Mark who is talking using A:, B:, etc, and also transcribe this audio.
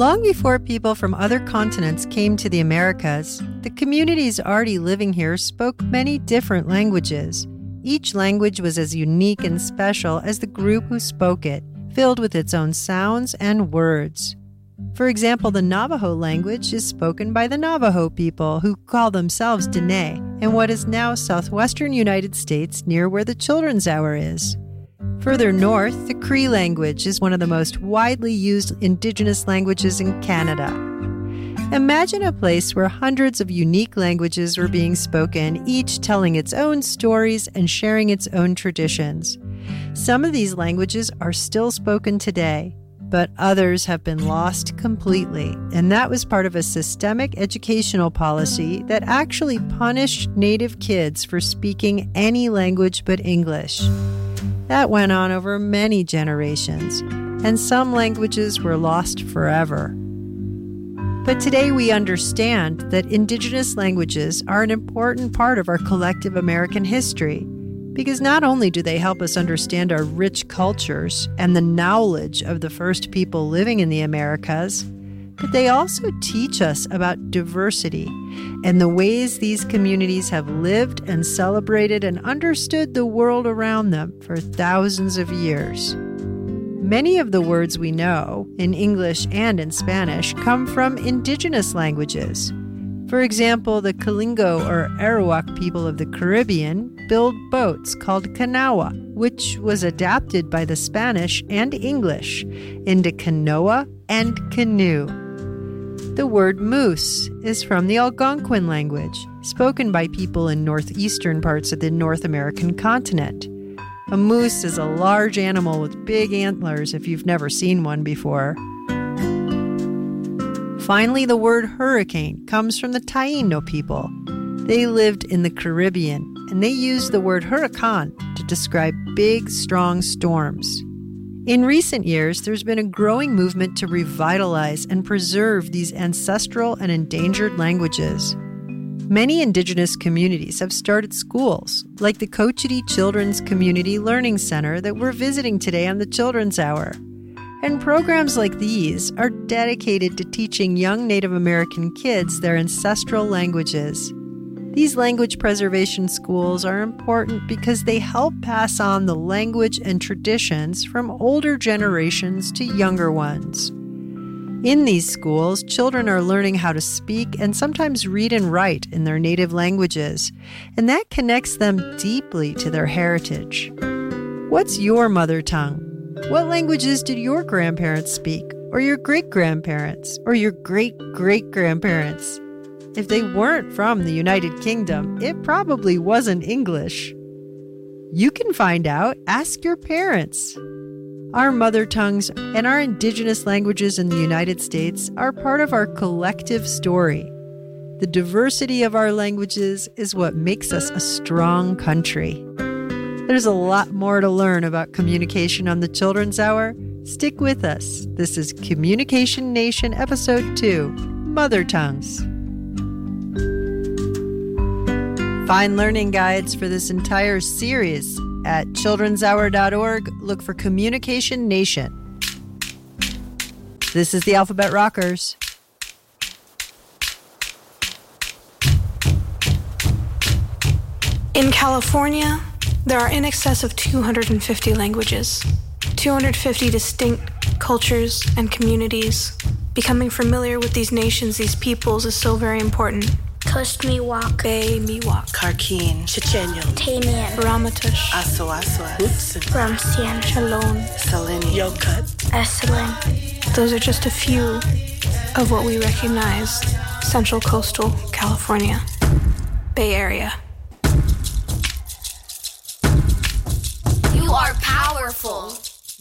A: Long before people from other continents came to the Americas, the communities already living here spoke many different languages. Each language was as unique and special as the group who spoke it, filled with its own sounds and words. For example, the Navajo language is spoken by the Navajo people, who call themselves Dene, in what is now southwestern United States near where the Children's Hour is. Further north, the Cree language is one of the most widely used indigenous languages in Canada. Imagine a place where hundreds of unique languages were being spoken, each telling its own stories and sharing its own traditions. Some of these languages are still spoken today, but others have been lost completely, and that was part of a systemic educational policy that actually punished Native kids for speaking any language but English. That went on over many generations, and some languages were lost forever. But today we understand that Indigenous languages are an important part of our collective American history, because not only do they help us understand our rich cultures and the knowledge of the first people living in the Americas, but they also teach us about diversity and the ways these communities have lived and celebrated and understood the world around them for thousands of years. Many of the words we know, in English and in Spanish, come from indigenous languages. For example, the Kalingo or Arawak people of the Caribbean build boats called canoa, which was adapted by the Spanish and English into canoa and canoe. The word moose is from the Algonquin language, spoken by people in northeastern parts of the North American continent. A moose is a large animal with big antlers if you've never seen one before. Finally, the word hurricane comes from the Taino people. They lived in the Caribbean, and they used the word huracan to describe big, strong storms. In recent years, there's been a growing movement to revitalize and preserve these ancestral and endangered languages. Many Indigenous communities have started schools, like the Cochiti Children's Community Learning Center that we're visiting today on the Children's Hour. And programs like these are dedicated to teaching young Native American kids their ancestral languages. These language preservation schools are important because they help pass on the language and traditions from older generations to younger ones. In these schools, children are learning how to speak and sometimes read and write in their native languages, and that connects them deeply to their heritage. What's your mother tongue? What languages did your grandparents speak, or your great-grandparents, or your great-great-grandparents? If they weren't from the United Kingdom, it probably wasn't English. You can find out. Ask your parents. Our mother tongues and our indigenous languages in the United States are part of our collective story. The diversity of our languages is what makes us a strong country. There's a lot more to learn about communication on the Children's Hour. Stick with us. This is Communication Nation Episode 2, Mother Tongues. Find learning guides for this entire series at childrenshour.org. Look for Communication Nation. This is the Alphabet Rockers.
B: In California, there are in excess of 250 languages, 250 distinct cultures and communities. Becoming familiar with these nations, these peoples, is so very important.
C: Coast Miwok,
B: Bay Miwok,
D: Karkin, Chichenyo,
C: Tamian,
B: Ramatush,
D: Aswa, Hutsun,
C: Ramsian,
B: Chalone,
D: Salini, Yokut,
C: Esalen.
B: Those are just a few of what we recognize Central Coastal California, Bay Area.
C: You are powerful.